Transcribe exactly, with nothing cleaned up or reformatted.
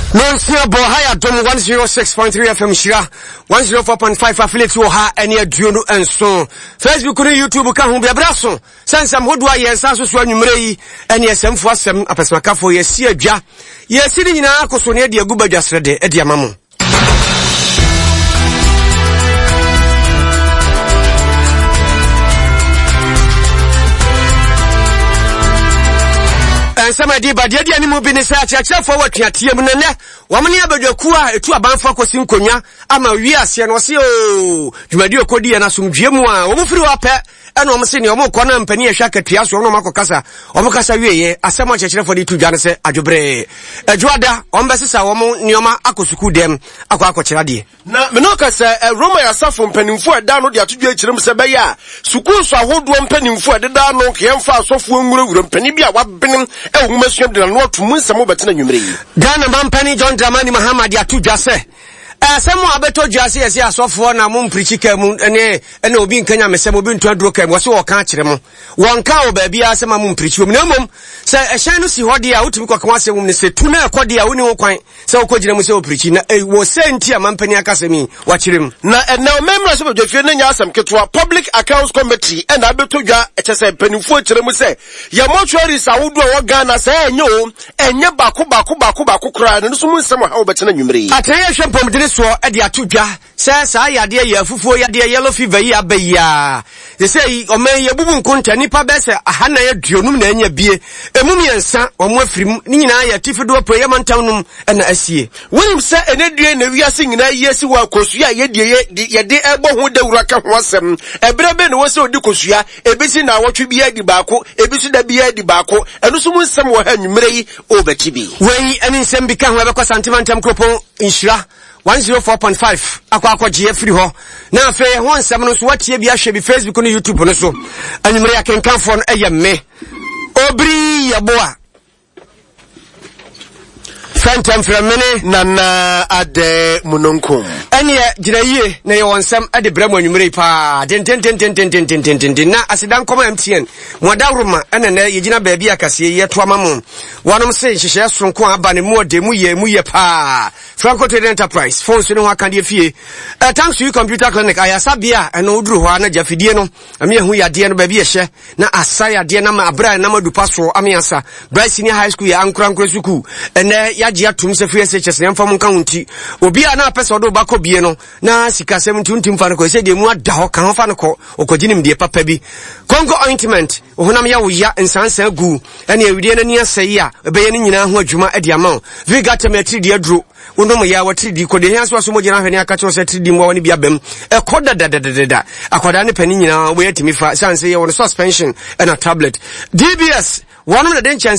Nonsia Bohaya Dom one oh six point three F M Shira, one oh four point five affiliate Woha, and your Juno and so. Facebook, YouTube, can be a brasso. Send some Hodwa, yes, as well, Numrei, and yes, some for some, a pesmaca for yes, see a ja. Yes, sitting in our Cosonia, dear Guba just ready, a dear mamma. Some idea, but the animal business except for what you are Tiamunene, Wamania Badokua, two abanfa Cosim Conya, Ama Rias, and was you, you may do a Cody and Asum Jemua, Omufru Ape, and I'm saying your more corner and penny a shack at Tias, or no Macasa, or Macasa, as so much for the two Janese, Ajobre, a Joada, Ombasisa, Omo, Nioma, Akosuku dem, Aquaco Chadi. Now, Menocas, a Roma yourself from Penning for down with your two Jim Sabaya, Sukus, I hold one penning for the down, no Kiamfa, so Fungu, Penibia, what Benin. Umeshem de not to mun samo betina nyumre Ghana Mampani John Dramani Muhammad ya tu jase eh samo abeto jase ese asofo na mo mprichika mu ene ene obi nkanya mesem obi ntwadro kam wo se wo ka kire mo wonka wo ba bia asema mo mprichi mu na mom se ehyan no si hode a utumi kwaka asem mu ne se tu na ekode a woni wo kwan se wo kogire mu se wo prichi na wo se nti a Mampani akasemi wa kire mu na na memra so bedwafie na nya asem ketwa Public Accounts Committee and abeto dwa echese panifo kire mu se ya mortuaries awodo wo Ghana se enyo enye bako bako bako bako kra no so mu nsem ha wo betina nyumre ateye hwempom so e de atodwa se sa yade ye afufuo yade yellow fever yi abayia they say o man ye bubu nkonta nipa be se aha na ye duonum na anya bie emum yensa omo afirim ni nyina ya tifido po ye mantam num na asie wonim se ene due na wiase nyina yesi wa kosua ye de ye de ebo ho dawura ka ho asem ebre be na wo se odi kosua ebisi na awotwe bia di baako ebisi da bia di baako eno so mu nsem wo ha nwumre yi obetibi wei eni nsem bi ka ho be ko santimantam kropon inshira one oh four point five akwa akwa G free ho na afa ho nsem no so watie bi ahwe bi Facebook no YouTube no so anwumre ya kenkanfo no eye me obri yaboa Phantom from many nana ade munonkum ene girayie na ye wonsam ade bramo anwumre pa den den den den den den den den den na asidan koma M T N modawroma ene na ye gina baabi akase ye to amamo wonom se hihye sonko aba ne mu de mu ye mu ye pa Franco Trade Enterprise phone so no aka de fie uh, thanks to you computer clinic ayasabia ene oduru ho na jafidie no ame hu yade no baabi ye hye na asaya de na ma abra na madupa so amiasa Bright Senior High School ya ankura ankura suku ene ya Gia tum se free S H S yamfa mun kan unti obi a na pese odo ba ko bie no na sika sem tuntum fa no ko se de mu ada ho kan fa no ko okoginim de papa bi Congo ointment ohunam ya wo ya nsansa gu ene awide na ni asai a ebeye ni nyina ho adwuma ade ama Vigatemetri de aduro wonom ya watri di ko de hiaso so mo gina hwene aka cho se tri di mo woni bia bam e koda da da da da akoda ne pani nyina wo yatimi fa sanse ye won suspension and a tablet D B S one of the chance